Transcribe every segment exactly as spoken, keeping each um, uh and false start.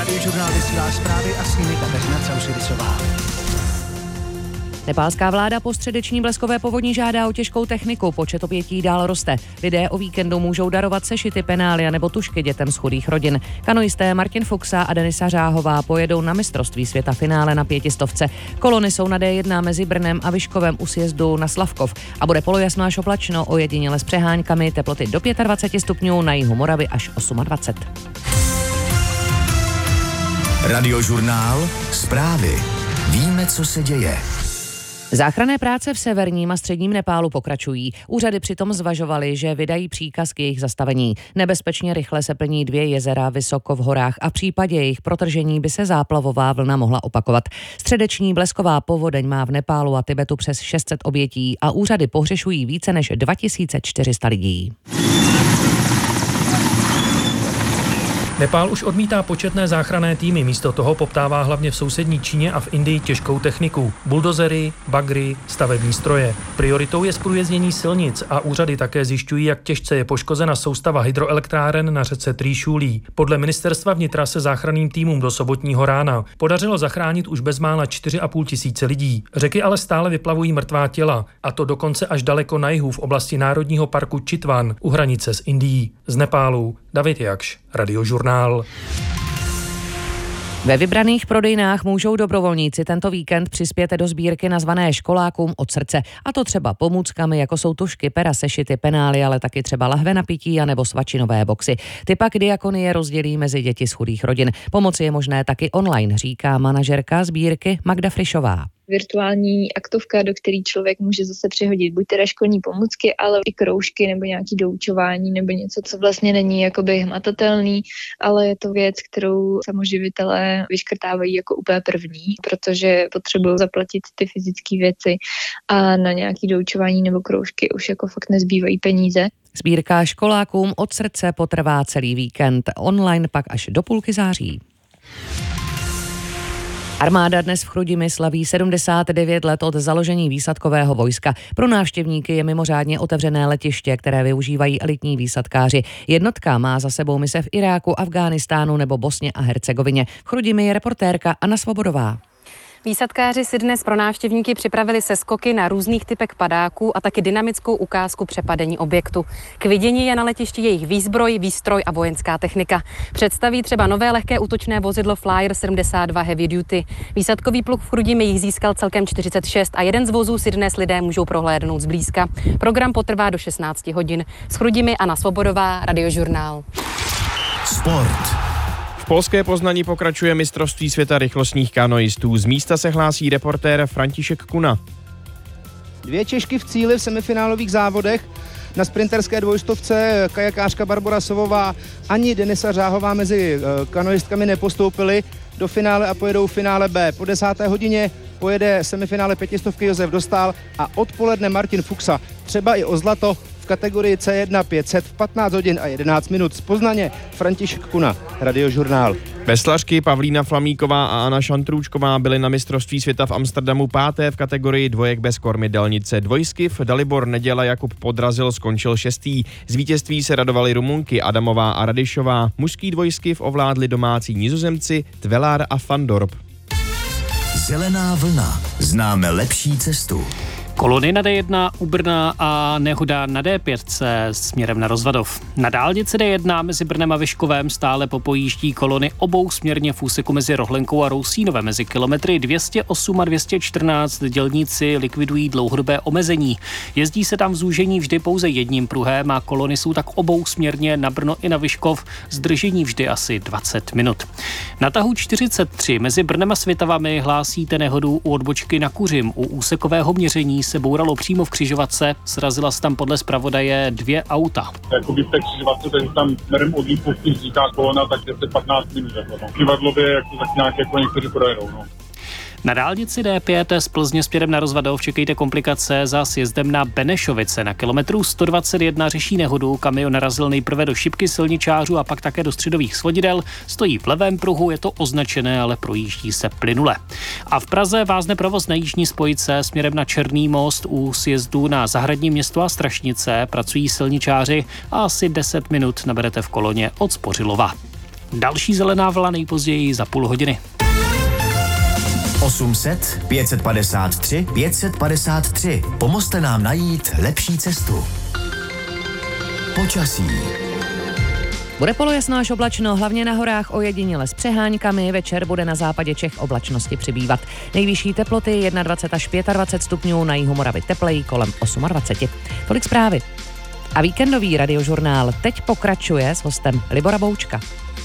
Radiožurnál vysílá zprávy a s nimi Kateřina Causiricová. Nepálská vláda po středeční bleskové povodni žádá o těžkou techniku, počet obětí dál roste. Lidé o víkendu můžou darovat sešity, penália nebo tužky dětem z chudých rodin. Kanoisté Martin Fuxa a Denisa Řáhová pojedou na mistrovství světa finále na pětistovce. Kolony jsou na dé jedna mezi Brnem a Vyškovem u sjezdu na Slavkov a bude polojasno až oplačno, ojediněle s přeháňkami, teploty do dvacet pět stupňů, na jihu Moravy až dvacet osm. Radiožurnál zprávy. Víme, co se děje. Záchranné práce v severním a středním Nepálu pokračují. Úřady přitom zvažovaly, že vydají příkaz k jejich zastavení. Nebezpečně rychle se plní dvě jezera vysoko v horách a v případě jejich protržení by se záplavová vlna mohla opakovat. Středeční blesková povodeň má v Nepálu a Tibetu přes šest set obětí a úřady pohřešují více než dva tisíce čtyři sta lidí. Nepál už odmítá početné záchranné týmy, místo toho poptává hlavně v sousední Číně a v Indii těžkou techniku, buldozery, bagry, stavební stroje. Prioritou je zprůjezdnění silnic a úřady také zjišťují, jak těžce je poškozena soustava hydroelektráren na řece Trýšulí. Podle ministerstva vnitra se záchranným týmům do sobotního rána podařilo zachránit už bezmála čtyři a půl tisíce lidí. Řeky ale stále vyplavují mrtvá těla, a to dokonce až daleko na jihu v oblasti národního parku Čitvan u hranice s Indií. Z Nepálu David Jakš, Radiožurnál. Ve vybraných prodejnách můžou dobrovolníci tento víkend přispět do sbírky nazvané Školákům od srdce. A to třeba pomůckami, jako jsou tužky, pera, sešity, penály, ale taky třeba lahve na pití a nebo svačinové boxy. Ty pak diakonie rozdělí mezi děti z chudých rodin. Pomoci je možné taky online, říká manažerka sbírky Magda Frišová. Virtuální aktovka, do který člověk může zase přihodit buď teda školní pomůcky, ale i kroužky nebo nějaký doučování nebo něco, co vlastně není jakoby hmatatelný, ale je to věc, kterou samoživitelé vyškrtávají jako úplně první, protože potřebují zaplatit ty fyzické věci a na nějaký doučování nebo kroužky už jako fakt nezbývají peníze. Sbírka Školákům od srdce potrvá celý víkend, online pak až do půlky září. Armáda dnes v Chrudimi slaví sedmdesát devět let od založení výsadkového vojska. Pro návštěvníky je mimořádně otevřené letiště, které využívají elitní výsadkáři. Jednotka má za sebou mise v Iráku, Afghánistánu nebo Bosně a Hercegovině. V Chrudimi je reportérka Anna Svobodová. Výsadkáři si dnes pro návštěvníky připravili seskoky na různých typech padáků a taky dynamickou ukázku přepadení objektu. K vidění je na letišti jejich výzbroj, výstroj a vojenská technika. Představí třeba nové lehké útočné vozidlo Flyer sedmdesát dva Heavy Duty. Výsadkový pluk v Chrudimi jich získal celkem čtyřicet šest a jeden z vozů si dnes lidé můžou prohlédnout zblízka. Program potrvá do šestnáct hodin. Z Chrudimi Anna Svobodová, Radiožurnál. Sport. V polské Poznani pokračuje mistrovství světa rychlostních kanoistů. Z místa se hlásí reportér František Kuna. Dvě Češky v cíli v semifinálových závodech. Na sprinterské dvojstovce kajakářka Barbora Sovová ani Denisa Řáhová mezi kanoistkami nepostoupili do finále a pojedou v finále B. Po desáté hodině pojede semifinále pětistovky Josef Dostál a odpoledne Martin Fuxa. Třeba i o zlato v kategorii C jedna pět set v patnáct hodin a jedenáct minut. Z Poznaně František Kuna, Radiožurnál. Veslařky Pavlína Flamíková a Anna Šantrůčková byly na mistrovství světa v Amsterdamu páté v kategorii dvojek bez kormidelnice. Dvojskyv Dalibor Neděla Jakub podrazil, skončil šestý. Z vítězství se radovaly Rumunky Adamová a Radišová. Mužský dvojskyv ovládli domácí Nizozemci Tvelár a Van Dorp. Zelená vlna. Známe lepší cestu. Kolony na dé jedna u Brna a nehoda na dé pět směrem na Rozvadov. Na dálnici dé jedna mezi Brnem a Vyškovem stále popojíždí kolony obou směrně v úseku mezi Rohlenkou a Rousínovem. Mezi kilometry dvě stě osm a dvě stě čtrnáct dělníci likvidují dlouhodobé omezení. Jezdí se tam v zúžení vždy pouze jedním pruhem a kolony jsou tak obou směrně na Brno i na Vyškov. Zdržení vždy asi dvacet minut. Na tahu čtyřicet tři mezi Brnem a Svitavami hlásíte nehodu u odbočky na Kuřim. U úsekového měření se bouralo přímo v křižovatce, srazila se tam podle zpravodaje dvě auta. Jakoby v té křižovatce, ten tam směrem od výpusti říká kolona, tak je to patnáct minut. No. Kivadlově jako tak nějak jako někteří projedou. No. Na dálnici dé pět z Plzně směrem na Rozvadov čekejte komplikace za sjezdem na Benešovice. Na kilometru sto dvacet jedna řeší nehodu, kamion narazil nejprve do šipky silničářů a pak také do středových svodidel. Stojí v levém pruhu, je to označené, ale projíždí se plynule. A v Praze vázne provoz na jižní spojce směrem na Černý most u sjezdu na Zahradní město a Strašnice. Pracují silničáři a asi deset minut naberete v koloně od Spořilova. Další Zelená vlna nejpozději za půl hodiny. osm set, pět set padesát tři, pět set padesát tři. Pomozte nám najít lepší cestu. Počasí. Bude polojasno až oblačno, hlavně na horách ojediněle s přeháňkami, večer bude na západě Čech oblačnosti přibývat. Nejvyšší teploty dvacet jedna až dvacet pět stupňů, na jihu Moravy tepleji kolem dvacet osm. Tolik zprávy. A víkendový radiožurnál teď pokračuje s hostem Libora Boučka.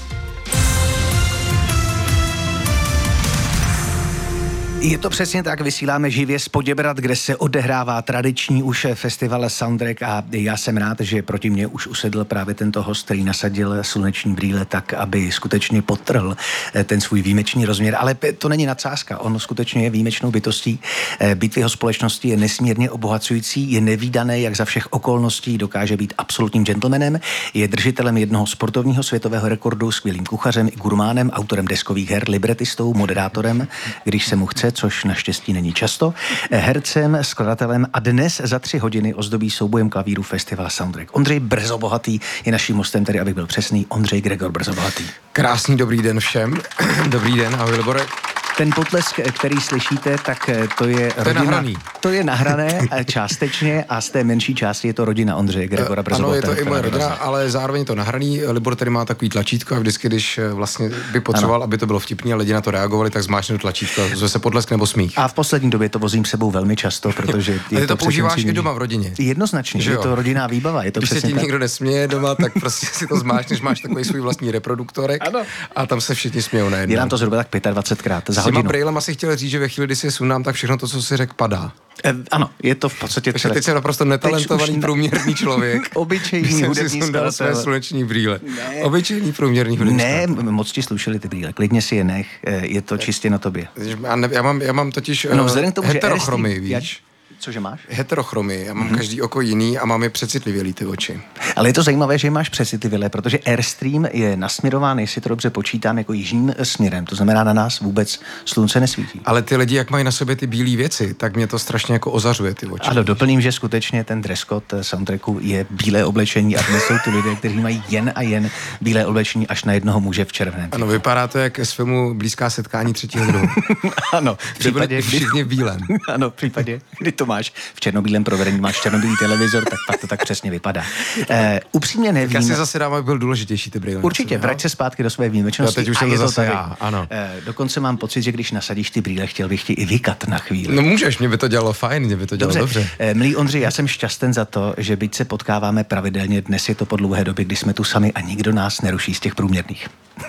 Je to přesně tak, vysíláme živě z Poděbrad, kde se odehrává tradiční už festival Soundtrack a já jsem rád, že proti mně už usedl právě tento host, který nasadil sluneční brýle tak, aby skutečně podtrhl ten svůj výjimečný rozměr, ale to není nadsázka, on skutečně je výjimečnou bytostí. Být v jeho společnosti je nesmírně obohacující, je nevídané, jak za všech okolností dokáže být absolutním gentlemanem, je držitelem jednoho sportovního světového rekordu, skvělým kuchařem i gurmánem, autorem deskových her, libretistou, moderátorem, když se mu chce, což naštěstí není často, hercem, skladatelem a dnes za tři hodiny ozdobí soubojem klavíru festival Soundtrack. Ondřej Brzobohatý je naším hostem, tedy abych byl přesný, Ondřej Gregor Brzobohatý. Krásný dobrý den všem. Dobrý den, ahoj Libore. Ten potlesk, který slyšíte, tak to je to rodina. Je nahraný. To je nahrané částečně a z té menší části je to rodina Ondřeje Gregora Brzobohatého. Ano, je to i moje rodina, ale zároveň je to nahraný. Libor tady má takový tlačítko a vždycky, když vlastně by potřeboval, ano, aby to bylo vtipný a lidi na to reagovali, tak zmáčkne tlačítko, zve se potlesk nebo smích. A v poslední době to vozím sebou velmi často, protože je ty to, to používáš i doma v rodině. Jednoznačně, je to rodinná výbava, je to když přesně se ti někdo nesměje doma, tak prostě si to zmáčneš, máš takový svůj vlastní reproduktorek a tam se všichni smějou najednou. Je nám to zhruba tak dvacet pětkrát za hodinu. Chtěl říct, že ve chvíli, kdy si je sundám, tak všechno to, co si řekl, padá. E, ano, je to v podstatě celé. Teď jsem naprosto netalentovaný průměrný člověk. Obyčejný hudební sundal své sluneční brýle. Ne. Obyčejný průměrný hudební Ne, moc ti slušeli ty brýle. Klidně si je nech, je to čistě na tobě. Já, ne, já, mám, já mám totiž no, vzhledem k tomu, heterochromy, víš? Cože máš? Heterochromy. Já mám mm-hmm. každý oko jiný a mám je přecitlivělý ty oči. Ale je to zajímavé, že máš přecitlivělé, protože Airstream je nasměrován, jestli to dobře počítám, jako jižním směrem. To znamená, na nás vůbec slunce nesvítí. Ale ty lidi, jak mají na sobě ty bílé věci, tak mě to strašně jako ozařuje ty oči. Ano, doplním, že skutečně ten dress code Soundtracku je bílé oblečení a dnes jsou tu lidé, kteří mají jen a jen bílé oblečení až na jednoho muže v červeném. Ano, vypadá to jak z filmu Blízká setkání třetího druhu. Ano, v případě všichni v bílém. Ano, v případě, kdy to máš v černobílém provedení, máš černobílý televizor, tak pak to tak přesně vypadá. Uh, upřímně nevím. Já si zase dám, aby byl důležitější ty brýle. Určitě, vrať se zpátky do své výjimečnosti. Já teď už jsem to zase já, ano. Uh, dokonce mám pocit, že když nasadíš ty brýle, chtěl bych ti i vykat na chvíli. No můžeš, mě by to dělalo fajn, mě by to dělalo dobře. dobře. Uh, milý Ondřej, já jsem šťasten za to, že byť se potkáváme pravidelně, dnes je to po dlouhé době, kdy jsme tu sami a nikdo nás neruší z těch průměrných.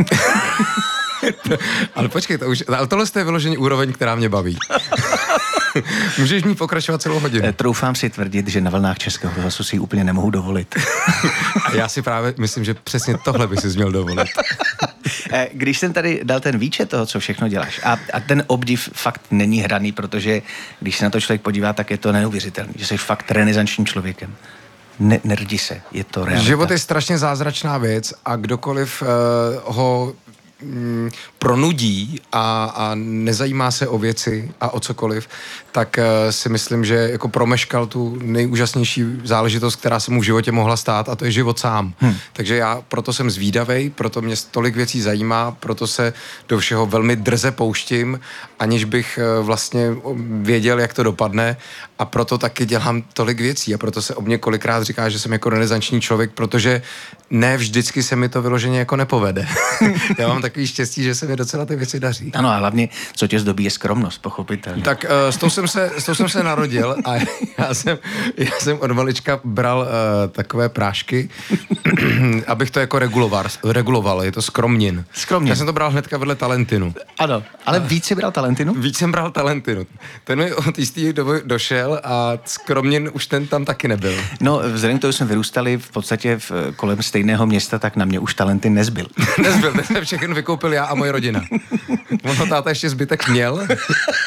Ale počkej, to už, ale tohle je vyloženě úroveň, která mě baví. Můžeš mi pokračovat celou hodinu. Troufám si tvrdit, že na vlnách Českého rozhlasu si úplně nemohu dovolit. A já si právě myslím, že přesně tohle by si měl dovolit. Když jsem tady dal ten výčet toho, co všechno děláš, a, a ten obdiv fakt není hraný, protože když se na to člověk podívá, tak je to neuvěřitelný, že jsi fakt renesančním člověkem. Ne, nerdi se, je to realita. Život je strašně zázračná věc a kdokoliv uh, ho mm, pronudí a, a nezajímá se o věci a o cokoliv, tak uh, si myslím, že jako promeškal tu nejúžasnější záležitost, která se mu v životě mohla stát, a to je život sám. Hmm. Takže já proto jsem zvídavej, proto mě tolik věcí zajímá, proto se do všeho velmi drze pouštím, aniž bych uh, vlastně věděl, jak to dopadne, a proto taky dělám tolik věcí a proto se o mě kolikrát říká, že jsem jako renesanční člověk, protože ne vždycky se mi to vyloženě jako nepovede. Já mám takový štěstí, že se mi docela ty věci daří. Ano, a hlavně, co tě zdobí, je skromnost, pochopitelně. Tak uh, s tou jsem se, s tou jsem se narodil a já jsem, já jsem od malička bral uh, takové prášky, abych to jako reguloval, reguloval, je to skromnin. Skromnin. Já jsem to bral hnedka vedle Talentinu. Ano, ale víc si bral Talentinu? Víc jsem bral Talentinu. Ten mi od jistý doby došel a skromnin už ten tam taky nebyl. No, vzhledem k tomu, že jsme vyrůstali v podstatě v, kolem stejného města, tak na mě už Talentin nezbyl. Nezbyl, ten jsem všechno vykoupil já a moje rodina. Ono táta ještě zbytek měl,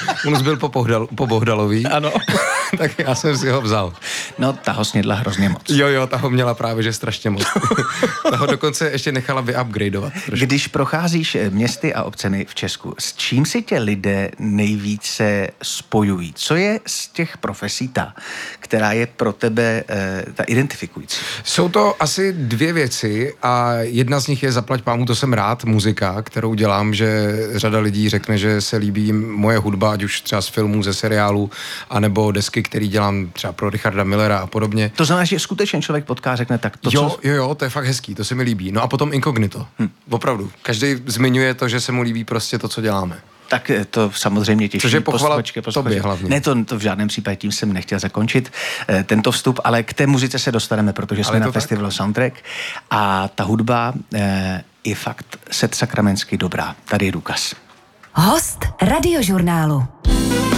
Unus byl po, Bohdal, po Bohdalový. Ano. Tak já jsem si ho vzal. No, ta ho snědla hrozně moc. Jo, jo, ta ho měla právě, že strašně moc. Ta ho dokonce ještě nechala vyupgradeovat. Když procházíš městy a obcemi v Česku, s čím si tě lidé nejvíce spojují? Co je z těch profesí ta, která je pro tebe eh, ta identifikující? Jsou to asi dvě věci a jedna z nich je zaplať pámu, to jsem rád, muzika, kterou dělám, že řada lidí řekne, že se líbí moje hudba, ať už třeba z filmů, ze seriálů, anebo desky, který dělám třeba pro Richarda Millera a podobně. To znamená, že skutečně člověk potká, řekne tak to, jo, co... Jo, jo, to je fakt hezký, to se mi líbí. No a potom Inkognito. Hm. Opravdu. Každý zmiňuje to, že se mu líbí prostě to, co děláme. Tak to samozřejmě těší. Což je pochvala tobě hlavně. Ne, to, to v žádném případě, tím jsem nechtěl zakončit e, tento vstup, ale k té muzice se dostaneme, protože jsme na festivalu Soundtrack a ta hudba e, je fakt set sakramensky dobrá. Tady je důkaz. Host Radiožurnálu.